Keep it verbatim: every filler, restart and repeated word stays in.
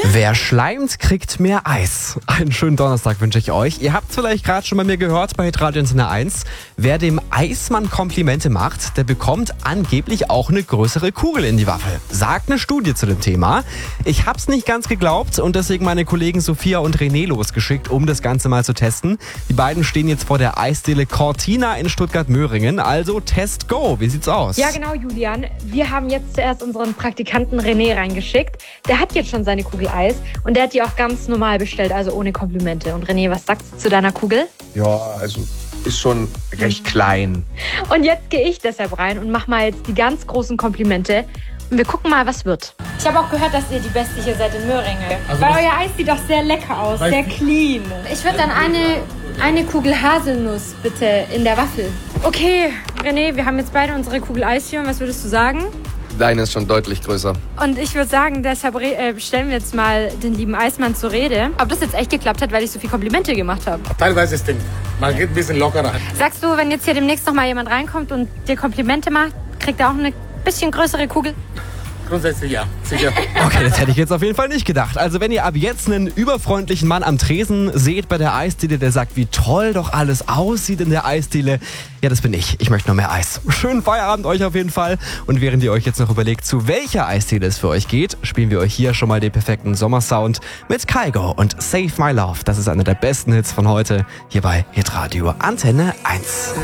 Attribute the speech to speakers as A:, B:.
A: Wer schleimt, kriegt mehr Eis. Einen schönen Donnerstag wünsche ich euch. Ihr habt es vielleicht gerade schon bei mir gehört bei Radio Antenne eins. Wer dem Eismann Komplimente macht, der bekommt angeblich auch eine größere Kugel in die Waffel. Sagt eine Studie zu dem Thema. Ich hab's nicht ganz geglaubt und deswegen meine Kollegen Sophia und René losgeschickt, um das Ganze mal zu testen. Die beiden stehen jetzt vor der Eisdiele Cortina in Stuttgart-Möhringen. Also Test Go. Wie sieht's aus?
B: Ja genau, Julian. Wir haben jetzt zuerst unseren Praktikanten René reingeschickt. Der hat jetzt schon seine Kugel Eis und der hat die auch ganz normal bestellt, also ohne Komplimente. Und René, was sagst du zu deiner Kugel?
C: Ja, also ist schon recht klein.
B: Und jetzt gehe ich deshalb rein und mach mal jetzt die ganz großen Komplimente. Und wir gucken mal, was wird. Ich habe auch gehört, dass ihr die Beste hier seid in Möhringen. Also weil euer Eis sieht doch sehr lecker aus, sehr clean. Ich würde dann eine, eine Kugel Haselnuss bitte in der Waffel. Okay, René, wir haben jetzt beide unsere Kugel Eis hier. Und was würdest du sagen?
C: Deine ist schon deutlich größer.
B: Und ich würde sagen, deshalb äh, stellen wir jetzt mal den lieben Eismann zur Rede. Ob das jetzt echt geklappt hat, weil ich so viele Komplimente gemacht habe.
D: Teilweise stimmt. Man geht ein bisschen lockerer.
B: Sagst du, wenn jetzt hier demnächst noch mal jemand reinkommt und dir Komplimente macht, kriegt er auch eine bisschen größere Kugel?
D: Grundsätzlich ja, sicher.
A: Okay, das hätte ich jetzt auf jeden Fall nicht gedacht. Also wenn ihr ab jetzt einen überfreundlichen Mann am Tresen seht bei der Eisdiele, der sagt, wie toll doch alles aussieht in der Eisdiele, ja, das bin ich. Ich möchte noch mehr Eis. Schönen Feierabend euch auf jeden Fall. Und während ihr euch jetzt noch überlegt, zu welcher Eisdiele es für euch geht, spielen wir euch hier schon mal den perfekten Sommersound mit Kygo und Save My Love. Das ist einer der besten Hits von heute hier bei Hitradio Antenne eins.